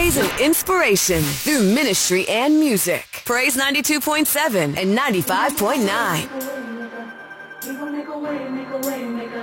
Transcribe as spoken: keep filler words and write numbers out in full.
praise and inspiration through ministry and music. Praise ninety-two point seven and ninety-five point nine.